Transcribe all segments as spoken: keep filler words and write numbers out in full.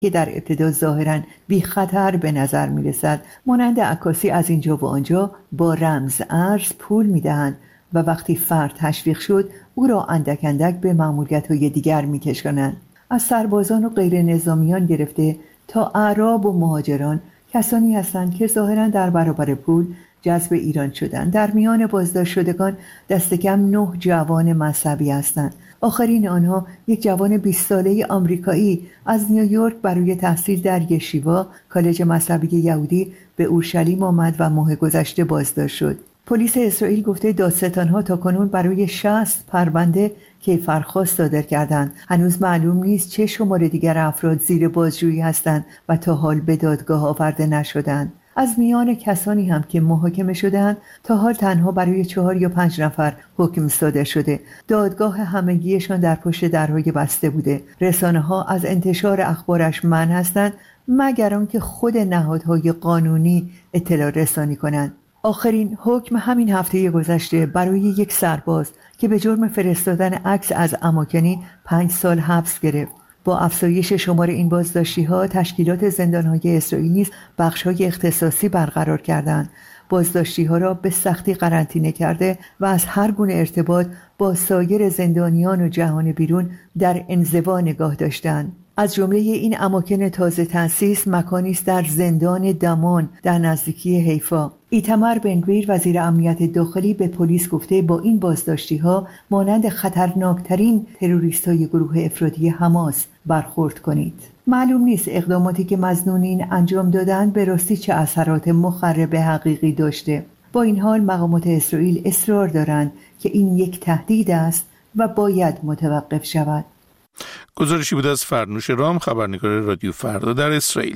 که در ابتدا ظاهراً بی خطر به نظر می رسد، مانند عکاسی از اینجا و آنجا با رمز ارز پول می دهند و وقتی فرد تشویق شد او را اندک اندک به مأموریت‌های دیگر می کشانند. از سربازان و غیر نظامیان گرفته تا اعراب و مهاجران کسانی هستند که ظاهراً در برابر پول جذب ایران شدند. در میان بازداشت شدگان دست کم نه جوان مذهبی هستند. آخرین آنها یک جوان بیست ساله آمریکایی از نیویورک برای تحصیل در یشیوا کالج مذهبی یهودی به اورشلیم آمد و ماه گذشته بازداشت شد. پلیس اسرائیل گفته دادستان‌ها تاکنون برای شصت پرونده کیفرخواست صادر کردند. هنوز معلوم نیست چه شمار دیگر افراد زیر بازجویی هستند و تا حال به دادگاه آورده نشدند. از میان کسانی هم که محاکمه شدند تا حال تنها برای چهار یا پنج نفر حکم صادر شده. دادگاه همگیشان در پشت درهای بسته بوده. رسانه‌ها از انتشار اخبارش منع هستند مگر آنکه خود نهادهای قانونی اطلاع رسانی کنند. آخرین حکم همین هفته گذشته برای یک سرباز که به جرم فرستادن عکس از اماکنی پنج سال حبس گرفت. با افزایش شمار این بازداشتی‌ها تشکیلات زندان‌های اسرائیلی نیز بخش‌های اختصاصی برقرار کردند. بازداشتی‌ها را به سختی قرنطینه کرده و از هر گونه ارتباط با سایر زندانیان و جهان بیرون در انزوا نگاه داشتند. از جمله این اماکن تازه تأسیس مکانی است در زندان دمان در نزدیکی حیفا. ایتمر بنگویر وزیر امنیت داخلی به پلیس گفته با این بازداشتی‌ها مانند خطرناکترین تروریست‌های گروه افراطی حماس برخورد کنید. معلوم نیست اقداماتی که مظنونین انجام دادند به راستی چه اثرات مخرب حقیقی داشته. با این حال مقامات اسرائیل اصرار دارند که این یک تهدید است و باید متوقف شود. گزارشی بود از فرنوش رام، خبرنگار رادیو فردا در اسرائیل.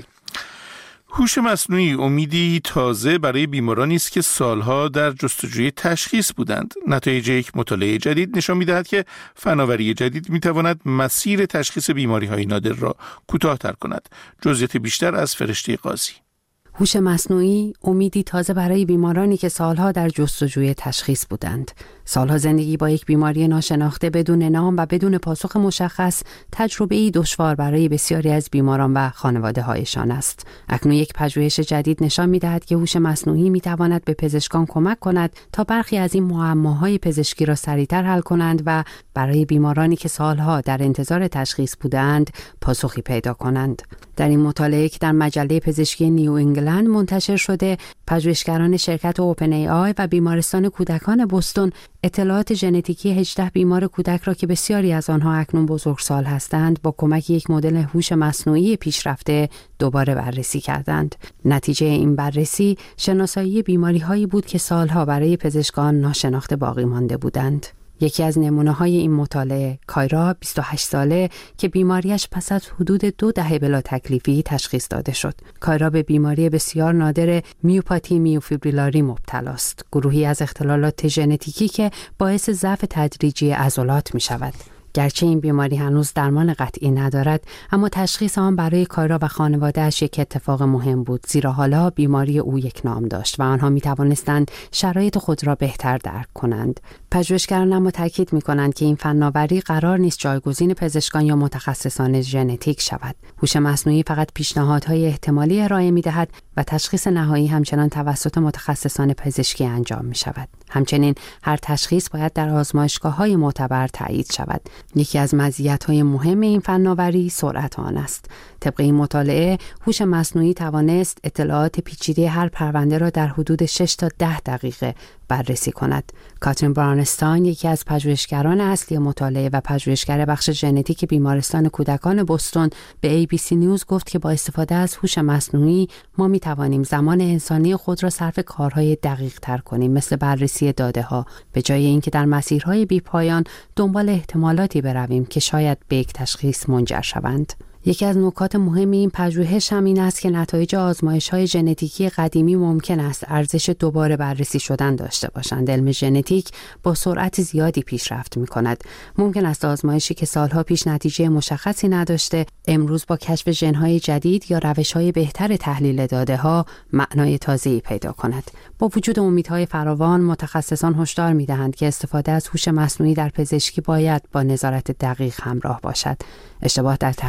هوش مصنوعی امیدی تازه برای بیمارانی است که سالها در جستجوی تشخیص بودند. نتایج یک مطالعه جدید نشان می‌دهد که فناوری جدید می‌تواند مسیر تشخیص بیماری‌های نادر را کوتاه‌تر کند. جزئیات بیشتر از فرشته قاضی. هوش مصنوعی امیدی تازه برای بیمارانی که سالها در جستجوی تشخیص بودند. سالها زندگی با یک بیماری ناشناخته بدون نام و بدون پاسخ مشخص تجربه‌ای دشوار برای بسیاری از بیماران و خانواده‌هایشان است. اکنون یک پژوهش جدید نشان می‌دهد که هوش مصنوعی می‌تواند به پزشکان کمک کند تا برخی از این معماهای پزشکی را سریعتر حل کنند و برای بیمارانی که سالها در انتظار تشخیص بودند پاسخی پیدا کنند. در این مطالعه که در مجله پزشکی نیو انگلند منتشر شده، پژوهشگران شرکت اوپن ای آی و بیمارستان کودکان بوستون اطلاعات ژنتیکی هجده بیمار کودک را که بسیاری از آنها اکنون بزرگسال هستند با کمک یک مدل هوش مصنوعی پیشرفته دوباره بررسی کردند. نتیجه این بررسی شناسایی بیماری‌هایی بود که سالها برای پزشکان ناشناخته باقی مانده بودند. یکی از نمونه‌های این مطالعه کایرا بیست و هشت ساله که بیماریش پس از حدود دو دهه بلا تکلیفی تشخیص داده شد. کایرا به بیماری بسیار نادر میوپاتی میوفیبریلاری مبتلا است، گروهی از اختلالات ژنتیکی که باعث ضعف تدریجی عضلات می‌شود. گرچه این بیماری هنوز درمان قطعی ندارد، اما تشخیص آن برای کایرا و خانواده‌اش یک اتفاق مهم بود، زیرا حالا بیماری او یک نام داشت و آنها می توانستند شرایط خود را بهتر درک کنند. پژوهشگران اما تاکید می کنند که این فناوری قرار نیست جایگزین پزشکان یا متخصصان ژنتیک شود. هوش مصنوعی فقط پیشنهادهای احتمالی ارائه می دهد و تشخیص نهایی همچنان توسط متخصصان پزشکی انجام می شود. همچنین هر تشخیص باید در آزمایشگاه‌های معتبر تایید شود. یکی از مزیت‌های مهم این فناوری سرعت آن است. طبق این مطالعه، هوش مصنوعی توانست اطلاعات پیچیده هر پرونده را در حدود شش تا ده دقیقه بررسی کند. کاترین برانستاین، یکی از پژوهشگران اصلی مطالعه و پژوهشگر بخش ژنتیک بیمارستان کودکان بوستون، به ای بی سی نیوز گفت که با استفاده از هوش مصنوعی ما می توانیم زمان انسانی خود را صرف کارهای دقیق تر کنیم، مثل بررسی داده ها، به جای اینکه در مسیرهای بی پایان دنبال احتمالاتی برویم که شاید به یک تشخیص منجر شوند. یکی از نکات مهم این پژوهش هم این است که نتایج آزمایش‌های ژنتیکی قدیمی ممکن است ارزش دوباره بررسی شدن داشته باشند. علم ژنتیک با سرعت زیادی پیشرفت می‌کند. ممکن است آزمایشی که سالها پیش نتیجه مشخصی نداشته، امروز با کشف ژن‌های جدید یا روش‌های بهتر تحلیل داده‌ها معنای تازه‌ای پیدا کند. با وجود امیدهای فراوان، متخصصان هشدار می‌دهند که استفاده از هوش مصنوعی در پزشکی باید با نظارت دقیق همراه باشد. اشتباه در تحلیل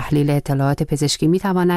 اطلاعات پزشکی می تواند